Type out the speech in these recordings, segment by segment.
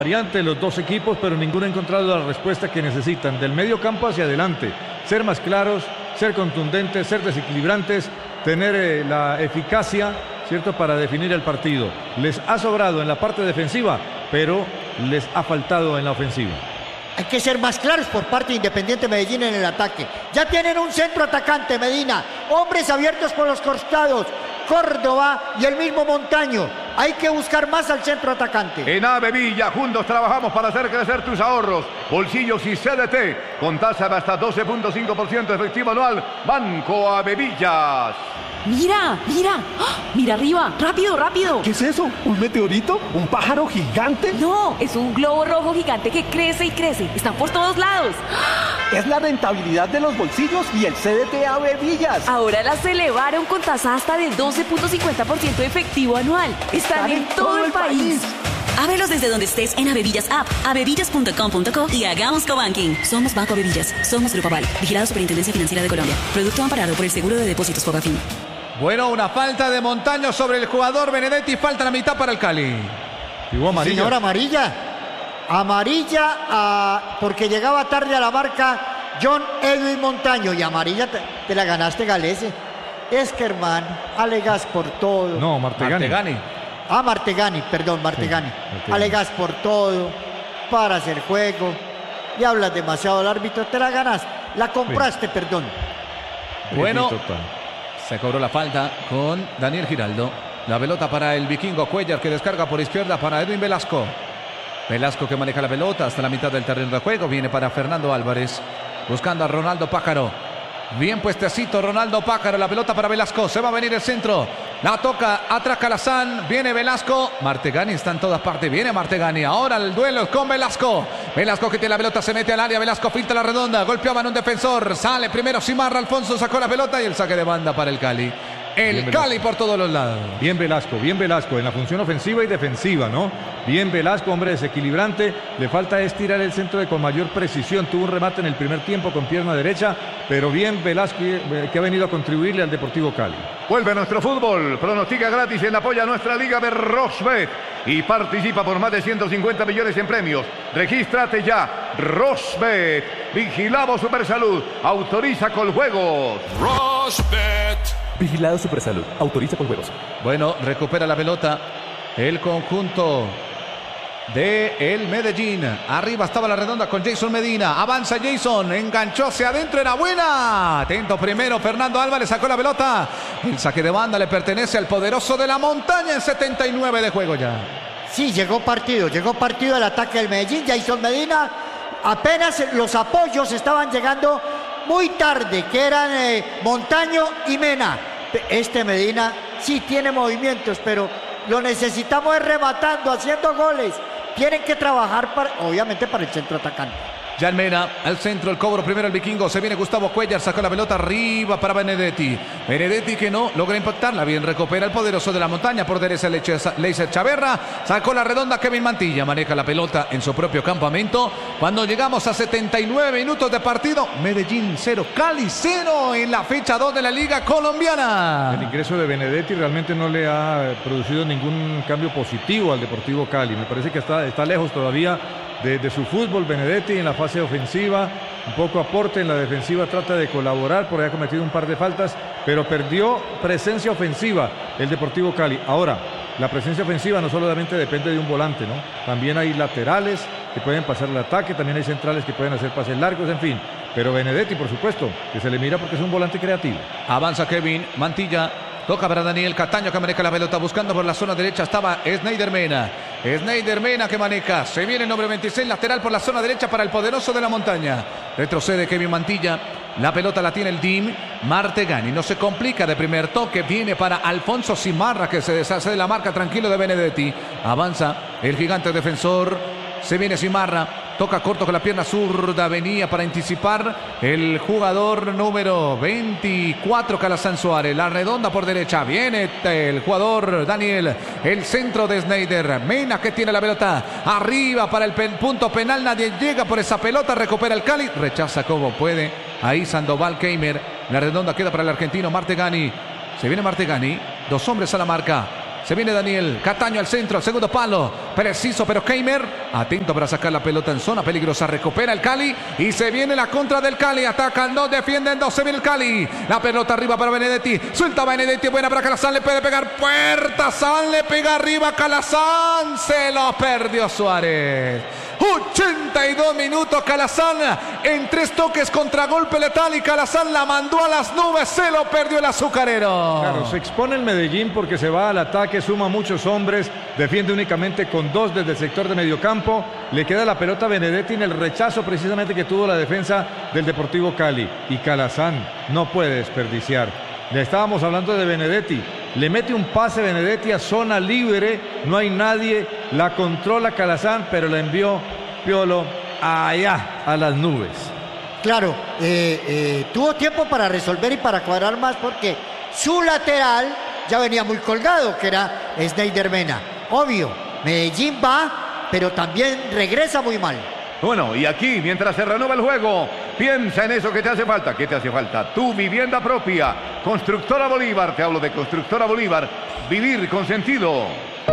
variante los dos equipos, pero ninguno ha encontrado la respuesta que necesitan. Del medio campo hacia adelante, ser más claros, ser contundentes, ser desequilibrantes, tener la eficacia, ¿cierto?, para definir el partido. Les ha sobrado en la parte defensiva, pero les ha faltado en la ofensiva. Hay que ser más claros por parte de Independiente Medellín en el ataque. Ya tienen un centro atacante, Medina. Hombres abiertos por los costados. Córdoba y el mismo Montaño. Hay que buscar más al centro atacante. En Avevilla, juntos trabajamos para hacer crecer tus ahorros. Bolsillos y CDT, con tasa de hasta 12.5% efectivo anual. Banco Avevillas. ¡Mira! ¡Mira! ¡Ah! ¡Mira arriba! ¡Rápido, rápido! ¿Qué es eso? ¿Un meteorito? ¿Un pájaro gigante? No, es un globo rojo gigante que crece y crece. Están por todos lados. ¡Ah! Es la rentabilidad de los bolsillos y el CDT Avevillas. Ahora las elevaron con tasa hasta de 12.50% efectivo anual. Están en todo el país. Ábrelos desde donde estés en Avevillas App, avevillas.com.co y hagamos cobanking. Somos Banco Avevillas. Somos Grupo Aval. Vigilado Superintendencia Financiera de Colombia. Producto amparado por el Seguro de Depósitos Fogafín. Bueno, una falta de Montaño sobre el jugador Benedetti. Falta la mitad para el Cali. Igual amarilla. Señor, amarilla. Amarilla porque llegaba tarde a la marca John Edwin Montaño. Y amarilla te la ganaste, Galese. Es que, hermano, alegas por todo. No, Martegani. Martegani, perdón, Martegani. Sí, Martegani. Alegas por todo, paras el juego y hablas demasiado al árbitro, te la ganaste, la compraste, sí. Perdón. Bueno, se cobró la falta con Daniel Giraldo. La pelota para el vikingo Cuellar, que descarga por izquierda para Edwin Velasco. Velasco que maneja la pelota hasta la mitad del terreno de juego. Viene para Fernando Álvarez, buscando a Ronaldo Pájaro. Bien puestecito Ronaldo Pájaro, la pelota para Velasco, se va a venir el centro, la toca atrás Calazán, viene Velasco, Martegani está en todas partes, viene Martegani, ahora el duelo con Velasco, Velasco que tiene la pelota, se mete al área, Velasco filtra la redonda, golpeaban un defensor, sale primero Simarra, Alfonso sacó la pelota y el saque de banda para el Cali. El Cali por todos los lados. Bien Velasco en la función ofensiva y defensiva, ¿no? Bien Velasco, hombre desequilibrante. Le falta estirar el centro con mayor precisión. Tuvo un remate en el primer tiempo con pierna derecha, pero bien Velasco que ha venido a contribuirle al Deportivo Cali. Vuelve nuestro fútbol. Pronostica gratis en apoyo a nuestra liga de Rosbet y participa por más de 150 millones en premios. Regístrate ya. Rosbet. Vigilado Supersalud. Autoriza con juegos. Rosbet. Vigilado Supersalud. Autoriza con juegos. Bueno, recupera la pelota el conjunto de el Medellín. Arriba estaba la redonda con Jason Medina. Avanza Jason, enganchó hacia adentro, era buena. Atento primero, Fernando Álvarez sacó la pelota. El saque de banda le pertenece al poderoso de la montaña en 79 de juego ya. Sí, llegó partido el ataque del Medellín. Jason Medina, apenas los apoyos estaban llegando muy tarde, que eran Montaño y Mena. Este Medina sí tiene movimientos, pero lo necesitamos es rematando, haciendo goles. Tienen que trabajar, obviamente, para el centro atacante. Jan Mena al centro, el cobro primero el vikingo, se viene Gustavo Cuellar, sacó la pelota arriba para Benedetti. Benedetti que no logra impactarla, bien recupera el poderoso de la montaña por derecha Leiser Chaverra, sacó la redonda Kevin Mantilla, maneja la pelota en su propio campamento. Cuando llegamos a 79 minutos de partido, Medellín 0, Cali 0 en la fecha 2 de la Liga Colombiana. El ingreso de Benedetti realmente no le ha producido ningún cambio positivo al Deportivo Cali. Me parece que está lejos todavía de su fútbol Benedetti en la fase ofensiva, un poco aporte en la defensiva, trata de colaborar, por ahí ha cometido un par de faltas, pero perdió presencia ofensiva el Deportivo Cali. Ahora, la presencia ofensiva no solamente depende de un volante, ¿no? También hay laterales que pueden pasar el ataque, también hay centrales que pueden hacer pases largos, en fin. Pero Benedetti, por supuesto, que se le mira porque es un volante creativo. Avanza Kevin Mantilla. Toca para Daniel Cataño que maneja la pelota buscando por la zona derecha. Estaba Snyder Mena. Snyder Mena que maneja. Se viene el nombre 26 lateral por la zona derecha para el poderoso de la montaña. Retrocede Kevin Mantilla. La pelota la tiene el team. Martegani no se complica de primer toque. Viene para Alfonso Simarra que se deshace de la marca tranquilo de Benedetti. Avanza el gigante defensor. Se viene Simarra. Toca corto con la pierna zurda, venía para anticipar el jugador número 24, Calazán Suárez. La redonda por derecha, viene el jugador Daniel, el centro de Snyder. Mena que tiene la pelota arriba para el punto penal, nadie llega por esa pelota, recupera el Cali, rechaza como puede. Ahí Sandoval Keimer, la redonda queda para el argentino Martegani. Se viene Martegani, dos hombres a la marca. Se viene Daniel Cataño al centro, al segundo palo. Preciso, pero Keimer atento para sacar la pelota en zona peligrosa. Recupera el Cali y se viene la contra del Cali. Atacan dos, defienden dos. Se viene el Cali. La pelota arriba para Benedetti. Suelta Benedetti. Buena para Calazán. Le puede pegar. Puerta. San le pega arriba. Calazán. Se lo perdió Suárez. 82 minutos Calazán en 3 toques, contragolpe letal y Calazán la mandó a las nubes, se lo perdió el azucarero. Claro, se expone el Medellín porque se va al ataque, suma muchos hombres, defiende únicamente con 2 desde el sector de mediocampo, le queda la pelota a Benedetti en el rechazo precisamente que tuvo la defensa del Deportivo Cali y Calazán no puede desperdiciar. Le estábamos hablando de Benedetti. Le mete un pase Benedetti a zona libre, no hay nadie, la controla Calazán, pero la envió Piolo allá, a las nubes. Claro, tuvo tiempo para resolver y para cuadrar más porque su lateral ya venía muy colgado, que era Sneijder Mena. Obvio, Medellín va, pero también regresa muy mal. Bueno, y aquí, mientras se renueva el juego, piensa en eso que te hace falta. ¿Qué te hace falta? Tu vivienda propia. Constructora Bolívar, te hablo de Constructora Bolívar. Vivir con sentido.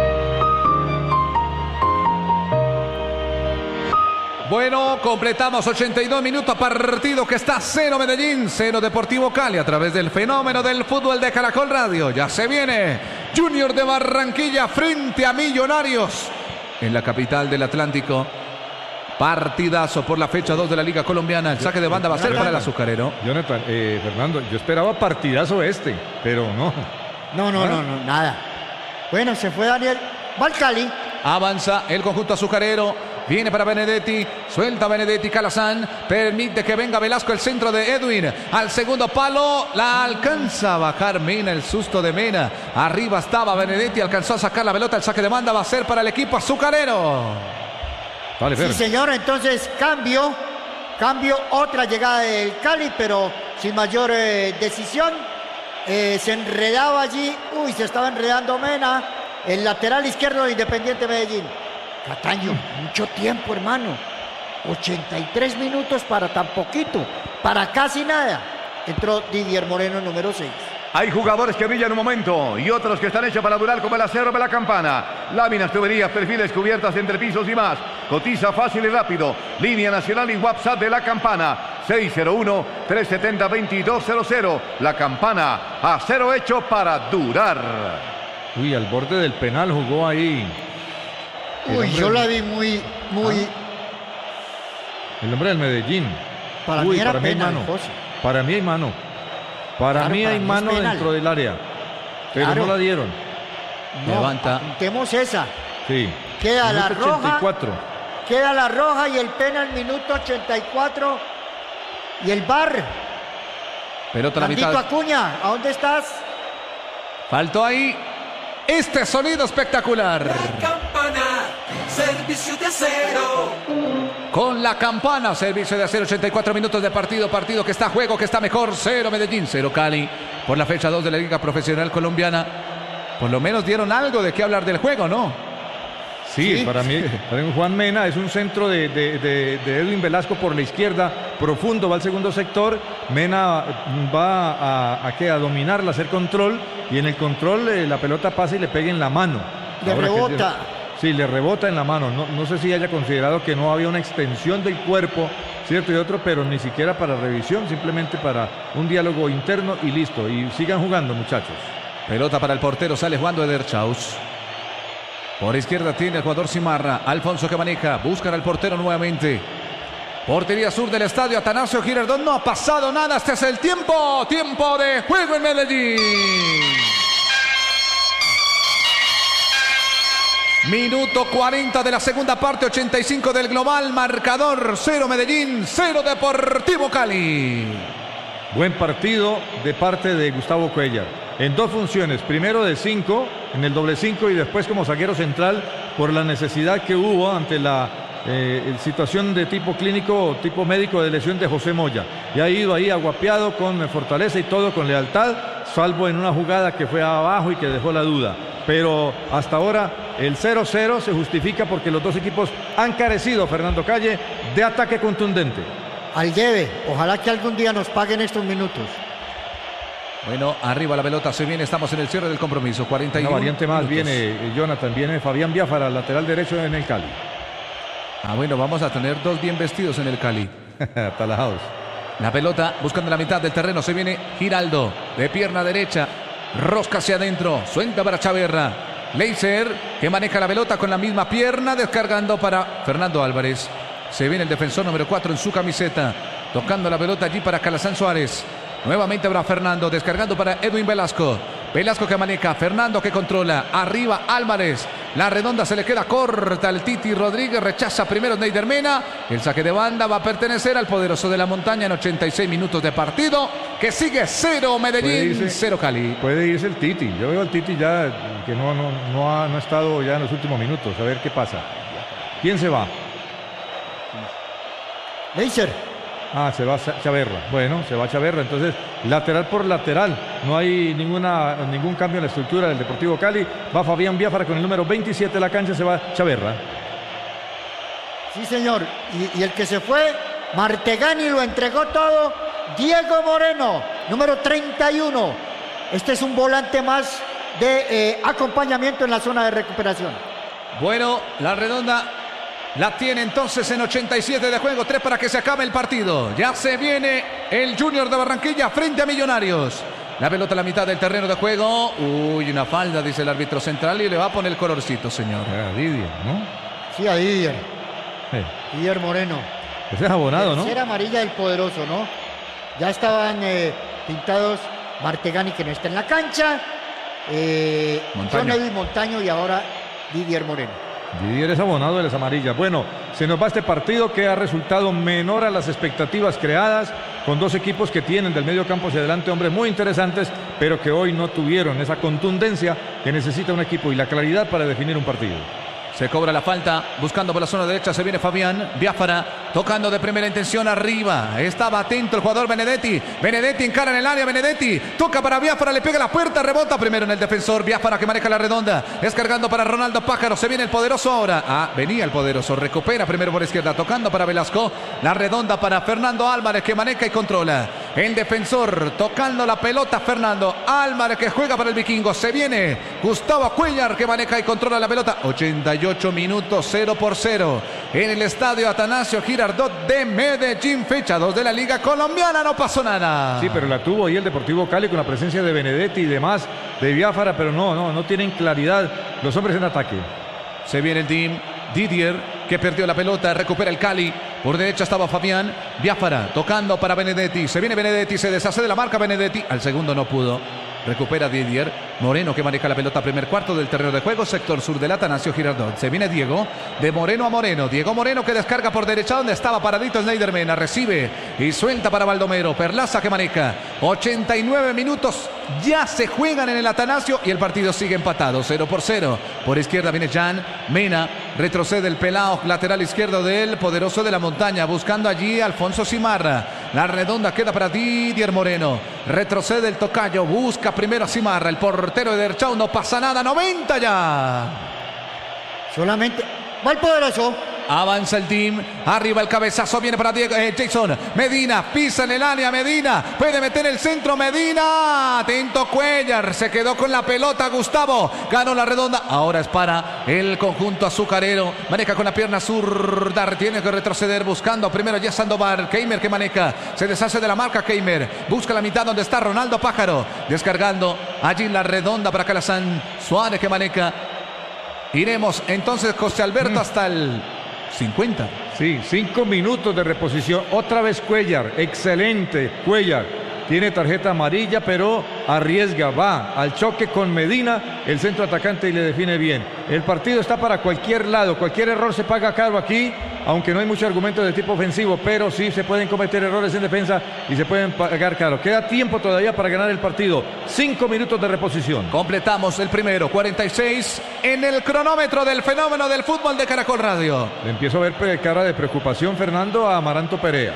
Bueno, completamos 82 minutos, partido que está 0 Medellín, 0 Deportivo Cali a través del fenómeno del fútbol de Caracol Radio. Ya se viene Junior de Barranquilla frente a Millonarios en la capital del Atlántico. Partidazo por la fecha 2 de la Liga Colombiana. El saque de banda va a ser para el azucarero. Jonathan, Fernando, yo esperaba partidazo pero no. No, nada. Bueno, se fue Daniel. Va al Cali. Avanza el conjunto azucarero. Viene para Benedetti, suelta Benedetti, Calazán, permite que venga Velasco, el centro de Edwin, al segundo palo, la alcanza a bajar Mena, el susto de Mena, arriba estaba Benedetti, alcanzó a sacar la pelota, el saque de banda va a ser para el equipo azucarero. Vale, sí, señor, entonces cambio, otra llegada del Cali, pero sin mayor decisión, se enredaba allí, se estaba enredando Mena, el lateral izquierdo de Independiente Medellín. Cataño, mucho tiempo, hermano. 83 minutos para tan poquito, para casi nada. Entró Didier Moreno, número 6. Hay jugadores que brillan un momento y otros que están hechos para durar como el acero de la campana. Láminas, tuberías, perfiles, cubiertas, entrepisos y más. Cotiza fácil y rápido. Línea nacional y WhatsApp de la campana. 601-370-2200. La campana, acero hecho para durar. Al borde del penal jugó ahí. Yo la vi muy... El hombre del Medellín. Para mí era pena, Para mí hay mano. Para mí hay mano dentro del área. Pero no la dieron. Levanta. Apuntemos esa. Sí. Queda la roja. 84. Queda la roja y el penal minuto 84. Y el VAR. Pelota a la mitad. Acuña, ¿a dónde estás? Faltó ahí este sonido espectacular. La campana, servicio de acero. Con la campana, servicio de acero, 84 minutos de partido que está a juego, que está mejor. 0 Medellín, 0 Cali. Por la fecha 2 de la Liga Profesional Colombiana. Por lo menos dieron algo de qué hablar del juego, ¿no? Sí, para mí Juan Mena es un centro de Edwin Velasco por la izquierda, profundo, va al segundo sector. Mena va a dominarla, a hacer control, y en el control la pelota pasa y le pega en la mano. Le rebota. Sí, le rebota en la mano. No sé si haya considerado que no había una extensión del cuerpo, cierto y otro, pero ni siquiera para revisión, simplemente para un diálogo interno y listo. Y sigan jugando, muchachos. Pelota para el portero, sale jugando Eder Chaus. Por izquierda tiene el jugador Cimarra. Alfonso que maneja. Buscan al portero nuevamente. Portería sur del estadio. Atanasio Girardot. No ha pasado nada. Este es el tiempo. Tiempo de juego en Medellín. Minuto 40 de la segunda parte. 85 del global. Marcador 0 Medellín. 0 Deportivo Cali. Buen partido de parte de Gustavo Cuéllar. En 2 funciones, primero de 5, en el doble 5 y después como zaguero central por la necesidad que hubo ante la situación de tipo clínico, tipo médico de lesión de José Moya. Y ha ido ahí aguapeado con fortaleza y todo, con lealtad, salvo en una jugada que fue abajo y que dejó la duda. Pero hasta ahora el 0-0 se justifica porque los dos equipos han carecido, Fernando Calle, de ataque contundente. Al lleve, ojalá que algún día nos paguen estos minutos. Bueno, arriba la pelota, se viene, estamos en el cierre del compromiso, 41 Una variante más minutos. viene, Jonathan, viene Fabián Biafara, lateral derecho en el Cali. Bueno, vamos a tener dos bien vestidos en el Cali. Talajados. La pelota buscando la mitad del terreno, se viene Giraldo, de pierna derecha, rosca hacia adentro, suelta para Chaverra. Leiser, que maneja la pelota con la misma pierna, descargando para Fernando Álvarez. Se viene el defensor número 4 en su camiseta, tocando la pelota allí para Calazán Suárez. Nuevamente para Fernando, descargando para Edwin Velasco. Velasco que maneja, Fernando que controla, arriba Álvarez. La redonda se le queda corta al Titi Rodríguez, rechaza primero Neider Mena. El saque de banda va a pertenecer al poderoso de la montaña en 86 minutos de partido, que sigue 0 Medellín, 0 Cali. Puede irse el Titi. Yo veo al Titi ya que no ha estado ya en los últimos minutos. A ver qué pasa. ¿Quién se va? Leiser. Se va Chaverra. Bueno, se va Chaverra. Entonces, lateral por lateral. No hay ningún cambio en la estructura del Deportivo Cali. Va Fabián Biafara con el número 27 de la cancha. Se va Chaverra. Sí, señor. Y el que se fue, Martegani, lo entregó todo. Diego Moreno, número 31. Este es un volante más de acompañamiento en la zona de recuperación. Bueno, la redonda la tiene entonces en 87 de juego, 3 para que se acabe el partido. Ya se viene el Junior de Barranquilla frente a Millonarios. La pelota a la mitad del terreno de juego. Uy, una falda, dice el árbitro central, y le va a poner el colorcito, señor. A Didier, ¿no? Sí, a Didier. Didier Moreno. Ese es abonado, ¿no? Tercera amarilla del poderoso, ¿no? Ya estaban pintados Martegani, que no está en la cancha. John Edwin Montaño y ahora Didier Moreno. Didier es abonado de las amarillas. Bueno, se nos va este partido que ha resultado menor a las expectativas creadas, con dos equipos que tienen del medio campo hacia adelante hombres muy interesantes, pero que hoy no tuvieron esa contundencia que necesita un equipo y la claridad para definir un partido. Se cobra la falta, buscando por la zona derecha, se viene Fabián Biafara, tocando de primera intención arriba. Estaba atento el jugador Benedetti. Benedetti encara en el área, Benedetti toca para Biafara, le pega la puerta, rebota primero en el defensor. Biafara que maneja la redonda, descargando para Ronaldo Pájaro. Se viene el poderoso ahora. Venía el poderoso, recupera primero por izquierda, tocando para Velasco. La redonda para Fernando Álvarez, que maneja y controla. El defensor tocando la pelota, Fernando Álvarez, que juega para el Vikingo. Se viene Gustavo Cuellar, que maneja y controla la pelota. 88 minutos, 0-0 en el estadio Atanasio Girardot de Medellín, fecha 2 de la Liga Colombiana. No pasó nada. Sí, pero la tuvo ahí el Deportivo Cali con la presencia de Benedetti y demás, de Biafara, pero no tienen claridad los hombres en ataque. Se viene el team Didier, que perdió la pelota, recupera el Cali. Por derecha estaba Fabián Biafara, tocando para Benedetti. Se viene Benedetti, se deshace de la marca Benedetti. Al segundo no pudo. Recupera Didier Moreno, que maneja la pelota primer cuarto del terreno de juego, sector sur del Atanasio Girardot. Se viene Diego, de Moreno a Moreno. Diego Moreno que descarga por derecha donde estaba paradito Neider Mena. Recibe y suelta para Baldomero. Perlaza que maneja. 89 minutos ya se juegan en el Atanasio y el partido sigue empatado, 0-0. Por izquierda viene Jan Mena. Retrocede el pelao lateral izquierdo del poderoso de la montaña, buscando allí a Alfonso Simarra. La redonda queda para Didier Moreno. Retrocede el tocayo, busca primero a Simarra. El portero de Derchau, no pasa nada, 90 ya. Solamente va el poderoso. Avanza el team, arriba el cabezazo, viene para Jason Medina, pisa en el área, Medina, puede meter el centro, Medina, atento Cuellar, se quedó con la pelota Gustavo, ganó la redonda, ahora es para el conjunto azucarero, maneja con la pierna zurda, tiene que retroceder buscando primero ya Sandoval, Keimer que maneja, se deshace de la marca Keimer, busca la mitad donde está Ronaldo Pájaro, descargando allí la redonda para Calazán Suárez que maneja. Iremos entonces José Alberto hasta el 50. Sí, 5 minutos de reposición. Otra vez Cuellar. Excelente Cuellar. Tiene tarjeta amarilla, pero arriesga. Va al choque con Medina, el centro atacante, y le define bien. El partido está para cualquier lado. Cualquier error se paga caro aquí, aunque no hay muchos argumentos de tipo ofensivo, pero sí se pueden cometer errores en defensa y se pueden pagar caro. Queda tiempo todavía para ganar el partido. 5 minutos de reposición. Completamos el primero, 46 en el cronómetro del fenómeno del fútbol de Caracol Radio. Le empiezo a ver cara de preocupación, Fernando, a Amaranto Perea.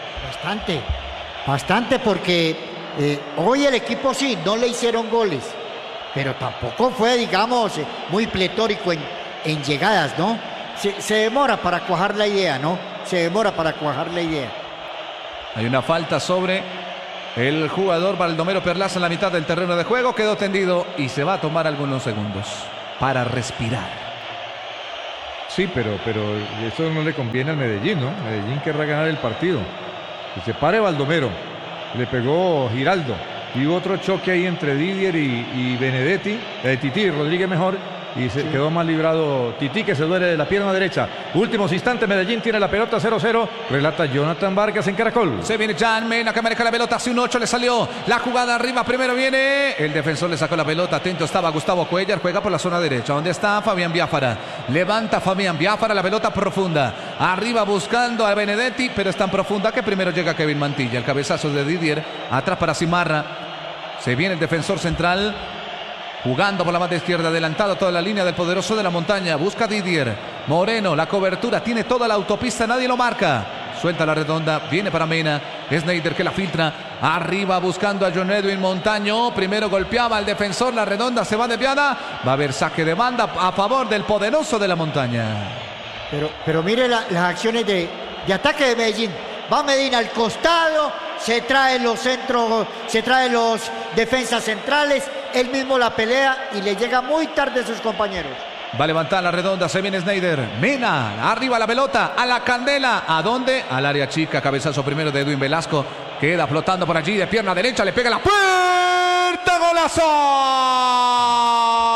Bastante porque hoy el equipo sí, no le hicieron goles, pero tampoco fue, digamos, muy pletórico en llegadas, ¿no? Se demora para cuajar la idea, ¿no? Se demora para cuajar la idea. Hay una falta sobre El jugador Baldomero Perlaza en la mitad del terreno de juego quedó tendido y se va a tomar algunos segundos para respirar. Sí, pero eso no le conviene al Medellín, ¿no? Medellín querrá ganar el partido. Que se pare Baldomero. Le pegó Giraldo. Y hubo otro choque ahí entre Didier y Benedetti. Tití Rodríguez mejor. Y se quedó más librado Tití, que se duele de la pierna derecha. Últimos instantes, Medellín tiene la pelota 0-0. Relata Jonathan Vargas en Caracol. Se viene Jan Mena, que maneja la pelota. Hace un 8, le salió la jugada arriba. Primero viene el defensor, le sacó la pelota. Atento estaba Gustavo Cuellar. Juega por la zona derecha. ¿Dónde está Fabián Biafara? Levanta Fabián Biafara la pelota profunda. Arriba buscando a Benedetti, pero es tan profunda que primero llega Kevin Mantilla. El cabezazo de Didier. Atrás para Cimarra. Se viene el defensor central. Jugando por la banda izquierda, adelantado toda la línea del poderoso de la montaña. Busca Didier. Moreno, la cobertura. Tiene toda la autopista, nadie lo marca. Suelta la redonda, viene para Mena. Sneijder que la filtra. Arriba buscando a John Edwin Montaño. Primero golpeaba al defensor, la redonda se va desviada. Va a haber saque de banda a favor del poderoso de la montaña. Pero mire las acciones de ataque de Medellín. Va Medina al costado, se trae los centros, se trae los defensas centrales, él mismo la pelea y le llega muy tarde a sus compañeros. Va a levantar la redonda, se viene Sneijder. Mena, arriba la pelota, a la candela. ¿A dónde? Al área chica, cabezazo primero de Edwin Velasco. Queda flotando por allí de pierna derecha, le pega la puerta, ¡golazo!